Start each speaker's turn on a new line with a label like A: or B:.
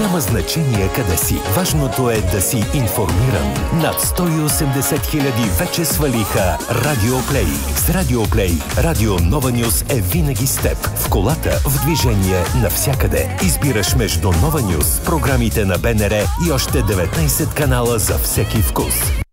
A: Няма значение къде си. Важното е да си информиран. Над 180 хиляди вече свалиха Радио Плей. С Радио Плей, Радио Нова Нюс е винаги с теб. В колата, в движение, навсякъде. Избираш между Нова Нюс, програмите на БНР и още 19 канала за всеки вкус.